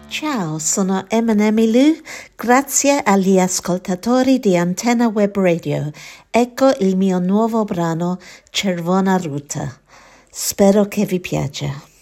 Ciao, sono Eminem Lu, grazie agli ascoltatori di Antenna Web Radio. Ecco il mio nuovo brano, Cervona Ruta. Spero che vi piaccia.